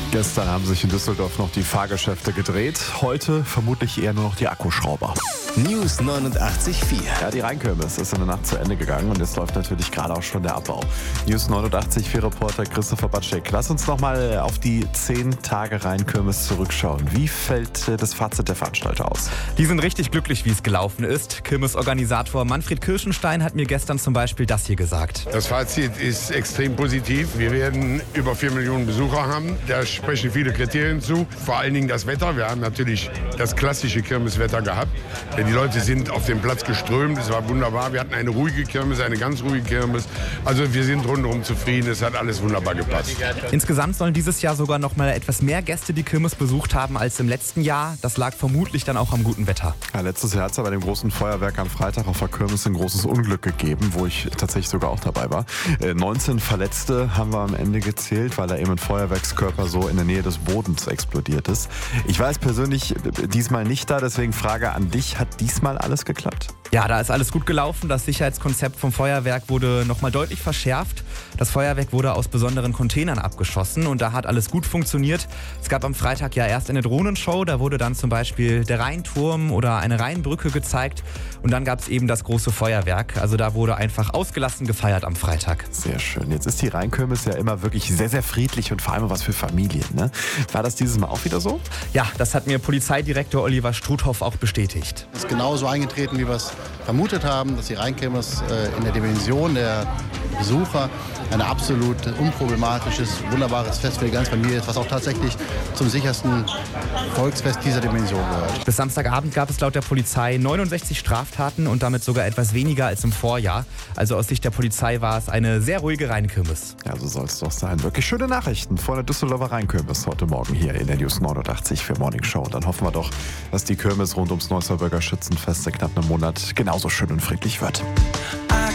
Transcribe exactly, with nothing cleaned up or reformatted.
Gestern haben sich in Düsseldorf noch die Fahrgeschäfte gedreht. Heute vermutlich eher nur noch die Akkuschrauber. News neunundachtzig Komma vier. Ja, die Rheinkirmes ist in der Nacht zu Ende gegangen und jetzt läuft natürlich gerade auch schon der Abbau. News neunundachtzig Komma vier Reporter Christopher Batschek. Lass uns nochmal auf die zehn Tage Rheinkirmes zurückschauen. Wie fällt das Fazit der Veranstalter aus? Die sind richtig glücklich, wie es gelaufen ist. Kirmesorganisator Manfred Kirschenstein hat mir gestern zum Beispiel das hier gesagt. Das Fazit ist extrem positiv. Wir werden über vier Millionen Besucher haben. Da sprechen viele Kriterien zu. Vor allen Dingen das Wetter. Wir haben natürlich das klassische Kirmeswetter gehabt. Die Leute sind auf den Platz geströmt. Es war wunderbar. Wir hatten eine ruhige Kirmes, eine ganz ruhige Kirmes. Also wir sind rundherum zufrieden. Es hat alles wunderbar gepasst. Insgesamt sollen dieses Jahr sogar noch mal etwas mehr Gäste die Kirmes besucht haben als im letzten Jahr. Das lag vermutlich dann auch am guten Wetter. Ja, letztes Jahr hat es ja bei dem großen Feuerwerk am Freitag auf der Kirmes ein großes Unglück gegeben, wo ich tatsächlich sogar auch dabei war. Äh, neunzehn Verletzte haben wir am Ende gezählt, weil da eben ein Feuerwerkskörper so in der Nähe des Bodens explodiert ist. Ich war jetzt persönlich diesmal nicht da, deswegen Frage an dich, hat diesmal alles geklappt? Ja, da ist alles gut gelaufen. Das Sicherheitskonzept vom Feuerwerk wurde nochmal deutlich verschärft. Das Feuerwerk wurde aus besonderen Containern abgeschossen und da hat alles gut funktioniert. Es gab am Freitag ja erst eine Drohnenshow, da wurde dann zum Beispiel der Rheinturm oder eine Rheinbrücke gezeigt und dann gab es eben das große Feuerwerk. Also da wurde einfach ausgelassen gefeiert am Freitag. Sehr schön. Jetzt ist die Rheinkirmes ja immer wirklich sehr, sehr friedlich und vor allem was für Familien, ne? War das dieses Mal auch wieder so? Ja, das hat mir Polizeidirektor Oliver Struthoff auch bestätigt. Es ist genauso eingetreten, wie wir es vermutet haben, dass die Rheinkirmes in der Dimension der Besucher ein absolut unproblematisches, wunderbares Fest für die ganze Familie ist, was auch tatsächlich zum sichersten Volksfest dieser Dimension gehört. Bis Samstagabend gab es laut der Polizei neunundsechzig Straftaten und damit sogar etwas weniger als im Vorjahr. Also aus Sicht der Polizei war es eine sehr ruhige Rheinkirmes. Ja, so soll es doch sein. Wirklich schöne Nachrichten von der Düsseldorfer Rheinkirmes heute Morgen hier in der News neunundachtzig für Morning Show. Und dann hoffen wir doch, dass die Kirmes rund ums Neusser Bürger Schützenfest in knapp einem Monat genauso schön und friedlich wird.